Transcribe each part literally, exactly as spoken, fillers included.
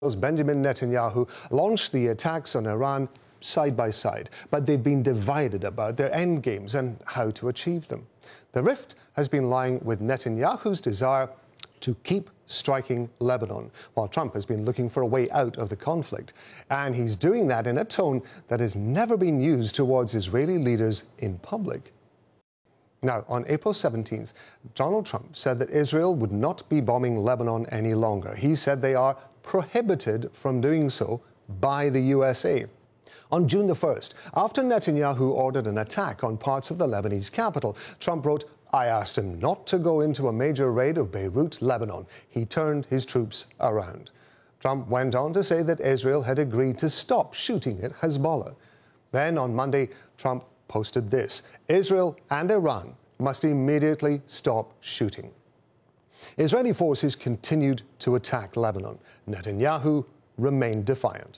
Benjamin Netanyahu launched the attacks on Iran side by side, but they've been divided about their end games and how to achieve them. The rift has been lying with Netanyahu's desire to keep striking Lebanon, while Trump has been looking for a way out of the conflict. And he's doing that in a tone that has never been used towards Israeli leaders in public. Now, on April seventeenth, Donald Trump said that Israel would not be bombing Lebanon any longer. He said they are prohibited from doing so by the U S A. On June the first, after Netanyahu ordered an attack on parts of the Lebanese capital, Trump wrote, "I asked him not to go into a major raid of Beirut, Lebanon. He turned his troops around." Trump went on to say that Israel had agreed to stop shooting at Hezbollah. Then on Monday, Trump posted this: Israel and Iran must immediately stop shooting. Israeli forces continued to attack Lebanon. Netanyahu remained defiant.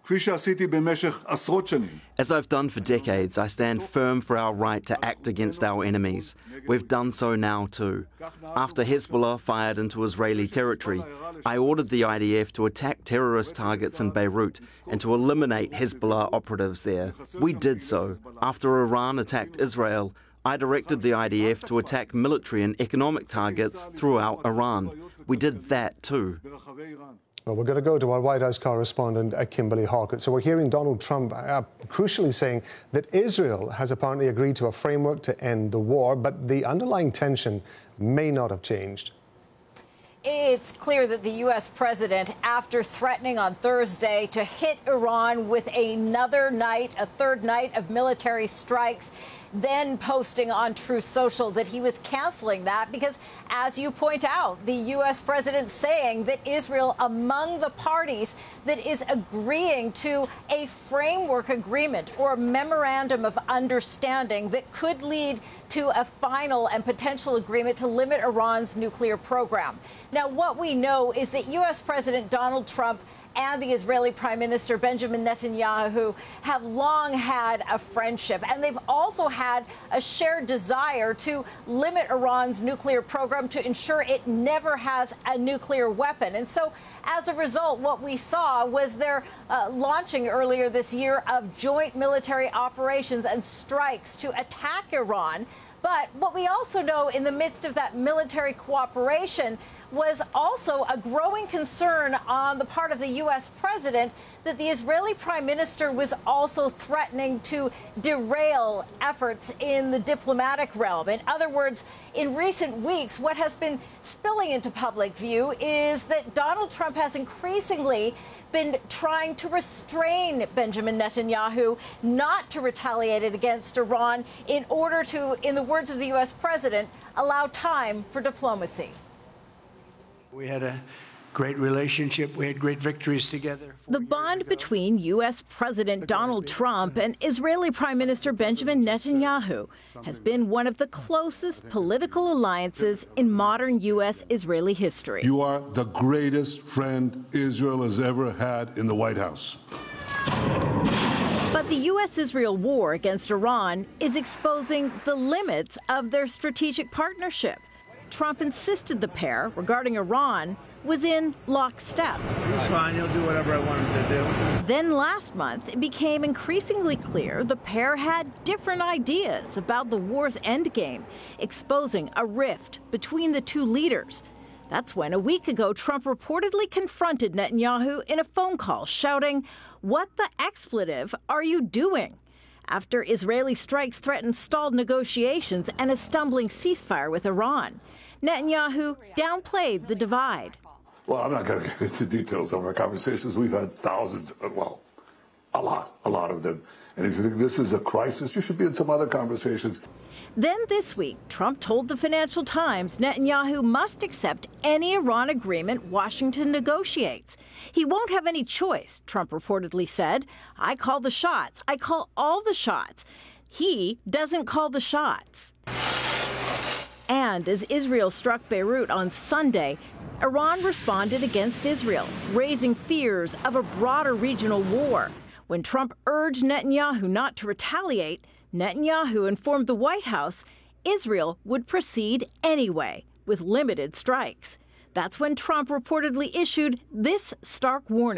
As I've done for decades, I stand firm for our right to act against our enemies. We've done so now too. After Hezbollah fired into Israeli territory, I ordered the I D F to attack terrorist targets in Beirut and to eliminate Hezbollah operatives there. We did so. After Iran attacked Israel, I directed the I D F to attack military and economic targets throughout Iran. We did that too. Well, we're going to go to our White House correspondent, uh, Kimberly Hawkett. So we're hearing Donald Trump uh, crucially saying that Israel has apparently agreed to a framework to end the war, but the underlying tension may not have changed. It's clear that the U S president, after threatening on Thursday to hit Iran with another night, a third night of military strikes, then posting on Truth Social that he was canceling that because, as you point out, the U S president saying that Israel among the parties that is agreeing to a framework agreement or a memorandum of understanding that could lead to a final and potential agreement to limit Iran's nuclear program. Now, what we know is that U S President Donald Trump and the Israeli Prime Minister Benjamin Netanyahu have long had a friendship, and they've also had a shared desire to limit Iran's nuclear program to ensure it never has a nuclear weapon. And so, as a result, what we saw was their uh, launching earlier this year of joint military operations and strikes to attack Iran. But what we also know in the midst of that military cooperation was also a growing concern on the part of the U S president that the Israeli prime minister was also threatening to derail efforts in the diplomatic realm. In other words, in recent weeks, what has been spilling into public view is that Donald Trump has increasingly been trying to restrain Benjamin Netanyahu not to retaliate against Iran in order to, in the words of the U S president, allow time for diplomacy. We had a great relationship. We had great victories together. The bond between U S President Donald Trump and Israeli Prime Minister Benjamin Netanyahu has been one of the closest political alliances in modern U S Israeli history. You are the greatest friend Israel has ever had in the White House. But the U S Israel war against Iran is exposing the limits of their strategic partnership. Trump insisted the pair, regarding Iran, was in lockstep. He's fine. He'll do whatever I want him to do. Then last month, it became increasingly clear the pair had different ideas about the war's endgame, exposing a rift between the two leaders. That's when, a week ago, Trump reportedly confronted Netanyahu in a phone call, shouting, "What the expletive are you doing?" after Israeli strikes threatened stalled negotiations and a stumbling ceasefire with Iran. Netanyahu downplayed the divide. Well, I'm not going to get into details of our conversations. We've had thousands, well, a lot, a lot of them. And if you think this is a crisis, you should be in some other conversations. Then this week, Trump told the Financial Times Netanyahu must accept any Iran agreement Washington negotiates. He won't have any choice, Trump reportedly said. "I call the shots. I call all the shots. He doesn't call the shots." And as Israel struck Beirut on Sunday, Iran responded against Israel, raising fears of a broader regional war. When Trump urged Netanyahu not to retaliate, Netanyahu informed the White House Israel would proceed anyway, with limited strikes. That's when Trump reportedly issued this stark warning.